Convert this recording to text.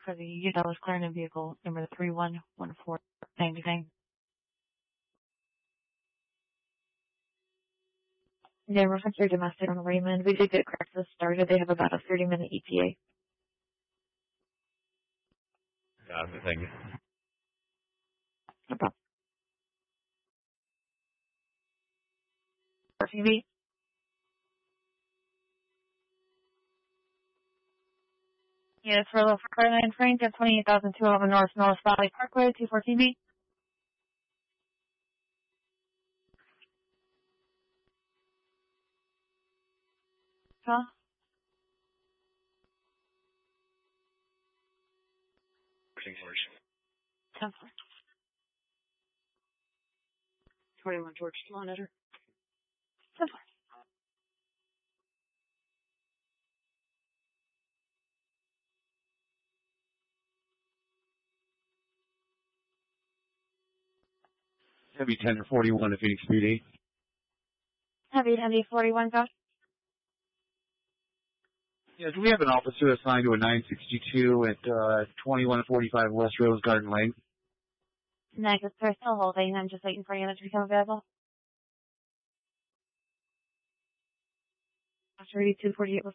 for the Dallas Clarendon vehicle, number 311499. Yeah, reference your domestic on Raymond. We did get Craigslist started. They have about a 30-minute ETA. Got it. Thank you. No problem. TV. Yes, for the Clarendon Frank at 28,211 North Valley Parkway, 24TV. Huh? George. 10-4. 21 George Monitor. 10-4. Heavy 10 or 41 to Phoenix PD. Heavy 41, Josh. Yes, we have an officer assigned to a 962 at 2145 West Rose Garden Lane. Negative, sir. Still holding. I'm just waiting for you to become available. After 248 was